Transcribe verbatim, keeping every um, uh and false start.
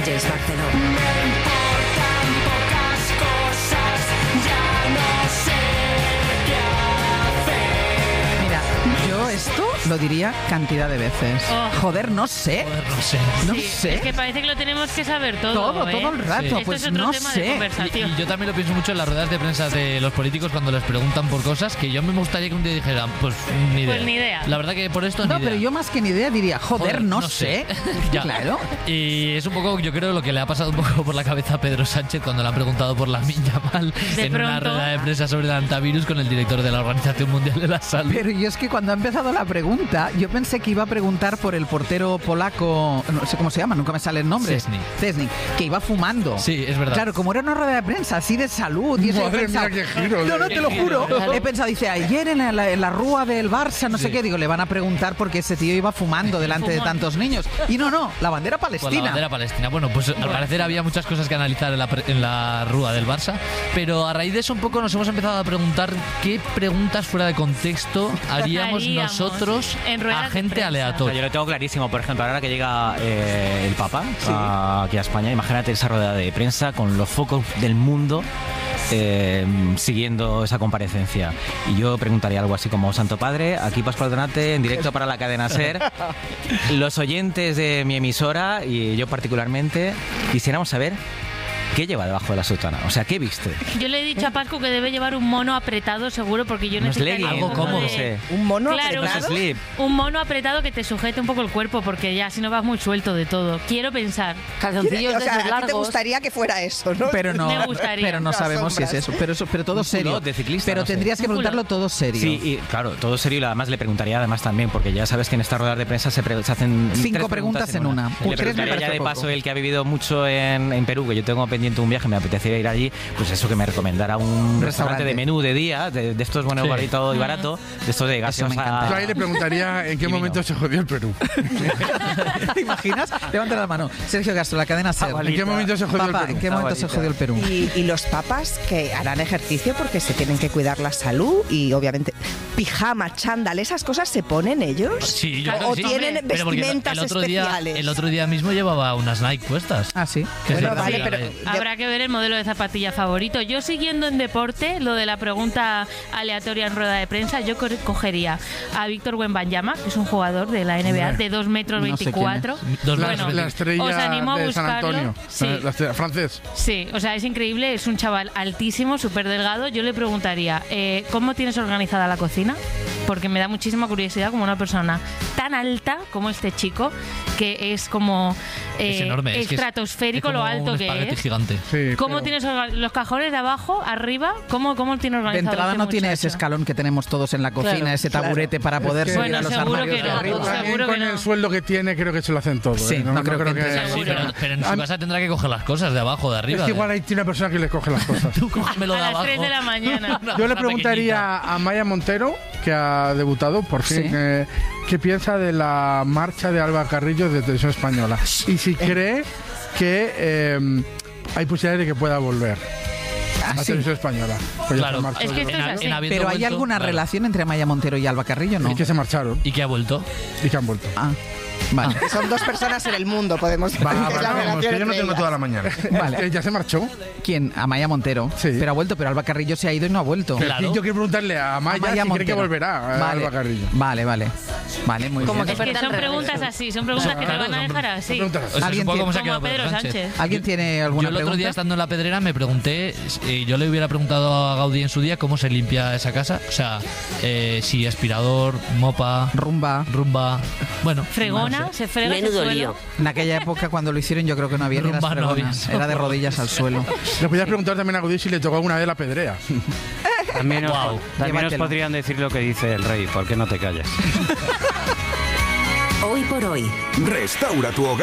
Sánchez Barceló. Esto lo diría cantidad de veces. Oh. Joder, no sé. Joder, no sé. No sí, sé. Es que parece que lo tenemos que saber todo. Todo, ¿eh? todo el rato. Sí. Pues Esto es otro no tema sé. de conversación. Y, y yo también lo pienso mucho en las ruedas de prensa de los políticos cuando les preguntan por cosas que yo me gustaría que un día dijeran, pues ni idea. Pues ni idea. La verdad que por esto No, ni idea. pero yo más que ni idea diría, joder, Joder, no, no sé. sé. Ya. Claro. Y es un poco, yo creo, lo que le ha pasado un poco por la cabeza a Pedro Sánchez cuando le han preguntado por la Minya Mal De en pronto. una rueda de prensa sobre el antivirus con el director de la Organización Mundial de la Salud. Pero yo es que cuando ha empezado la pregunta, yo pensé que iba a preguntar por el portero polaco, no sé cómo se llama, nunca me sale el nombre. Szczęsny. Szczęsny, que iba fumando. Sí, es verdad. Claro, como era una rueda de prensa así de salud y eso, Madre he pensado, mía, qué giro, no, no, qué te lo giro. juro. He pensado, dice, ayer en la, en la rúa del Barça, no sé Sí. qué, digo, le van a preguntar porque ese tío iba fumando delante de Fumón. tantos niños. Y no, no, la bandera Pues la palestina. bandera palestina. Bueno, pues al parecer había muchas cosas que analizar en la, pre- en la rúa del Barça, pero a raíz de eso un poco nos hemos empezado a preguntar qué preguntas fuera de contexto haríamos, Haríamos nosotros en ruedas a de gente prensa. O sea, aleatoria. yo lo tengo clarísimo, por ejemplo, ahora que llega eh, el Papa a- aquí a España, imagínate esa rueda de prensa con los focos del mundo eh, siguiendo esa comparecencia. Y yo preguntaría algo así como, Santo Padre, aquí Pascual Donate, en directo para la cadena SER. Los oyentes de mi emisora, y yo particularmente, quisiéramos saber qué lleva debajo de la sotana. O sea, ¿qué viste? Yo le he dicho a Pascu que debe llevar un mono apretado seguro porque yo Unos necesitaría leggings, un algo poco cómodo, de- no sé. ¿Un mono Claro, apretado? Unos slip. Un mono apretado que te sujete un poco el cuerpo porque ya si no vas muy suelto de todo. Quiero pensar. Calzoncillos O de sea, esos a ti te largos. gustaría que fuera eso, ¿no? Pero no, Me gustaría. pero no Las sabemos si es sombras. eso. Pero eso, pero todo Un serio. culot de ciclista, pero no sé. tendrías que Un preguntarlo culot. todo serio. Sí, y claro, todo serio y además le preguntaría además también, porque ya sabes que en estas ruedas de prensa se, pre- se hacen Cinco tres preguntas en una. Le Tres me preguntaría parece ya de poco. paso él que ha vivido mucho en, en Perú, que yo tengo pendiente un viaje, me apetecería ir allí, pues eso, que me recomendara un restaurante, Restaurante. de menú de día, de, de estos buenos Sí. barritos y barato, de estos de Eso me gaseosa. encanta. Yo ahí le preguntaría en qué Divino. momento se jodió el Perú. ¿Te imaginas? Levanta la mano. Sergio Castro, la cadena SER. ¿En qué momento se jodió Papá, el ¿en Perú? qué momento se jodió el Perú? Y, y los papas que harán ejercicio porque se tienen que cuidar la salud y obviamente pijama, chándal, esas cosas se ponen ellos. Sí, yo o creo que sí. tienen Pero porque vestimentas el otro día, especiales. el otro día mismo llevaba unas Nike puestas. Ah, sí. Que Bueno, se- vale, sí, pero- a ver. Habrá que ver el modelo de zapatilla favorito. Yo siguiendo en deporte, lo de la pregunta aleatoria en rueda de prensa, yo co- cogería a Víctor Wembanyama, que es un jugador de la N B A Hombre. de dos metros No sé quién veinticuatro. Dos La, metros la veinticuatro. estrella os animo a de San buscarlo. Antonio. Sí. La, la estrella francés. Sí, o sea, es increíble, es un chaval altísimo, súper delgado. Yo le preguntaría, eh, ¿cómo tienes organizada la cocina? Porque me da muchísima curiosidad como una persona tan alta como este chico, que es como eh, Es enorme. es que es- estratosférico es como lo alto un que espagueti es. gigante. Sí, ¿Cómo pero- tienes orga- los cajones de abajo, arriba? ¿Cómo, cómo tiene De organizado entrada este no tiene muchacho? ese escalón que tenemos todos en la cocina, Claro, ese claro. taburete para poder Es que- subir Bueno, a los seguro armarios que de no, arriba. También seguro con que no. el sueldo que tiene creo que se lo hacen todo. Sí, ¿eh? no creo que entre- Sí, Seguro. pero, pero en su A- casa tendrá que coger las cosas de abajo, de arriba. Es que igual de- ahí tiene una persona que les coge las cosas. Tú cógemelo de A las abajo. tres de la mañana. Una Yo le cosa preguntaría a Maya Montero, que ha debutado por fin, Sí. eh, qué piensa de la marcha de Alba Carrillo de Televisión Española y si cree que eh, hay posibilidades de que pueda volver Ah, a sí. Televisión Española. Pues ya Claro. se marchó. Es que esto En es ha- así. en habiendo Pero ¿hay vuelto, alguna claro. relación entre Maya Montero y Alba Carrillo? No. Y que se marcharon Y que ha vuelto. y que han vuelto. Ah, vale. Son dos personas en el mundo, podemos Va, decir va, que es la vamos, relación que yo no entre tengo ellas. toda la mañana. Vale. Eh, ya se marchó. ¿Quién? Amaya Montero. Sí. Pero ha vuelto, pero Alba Carrillo se ha ido y no ha vuelto. Claro. Y yo quiero preguntarle a Maya, Amaya si cree que Montero. volverá a Vale. Alba Carrillo. Vale, vale. Vale, muy Como bien. Es que Tan son reales. preguntas así, son preguntas que te Claro, van a son dejar Son así. preguntas así. O sea, ¿Alguien supongo tiene- cómo se ha Como quedado Pedro Pedro Sánchez. Sánchez. ¿Alguien tiene alguna Yo el otro pregunta? día estando en la pedrera me pregunté, eh, yo le hubiera preguntado a Gaudí en su día cómo se limpia esa casa. O sea, eh, si aspirador, mopa, Rumba. rumba. Bueno, Fregona, no sé. se frega ese Menudo suelo. lío. En aquella época, cuando lo hicieron, yo creo que no había ni las Rumba no había. fregonas. Era de rodillas al suelo. Le podías preguntar también a Gaudí si le tocó alguna vez la pedrea. También, os, Guau. también os Llévatelo. podrían decir lo que dice el rey, ¿por qué no te callas? Hoy por hoy. Restaura tu hogar.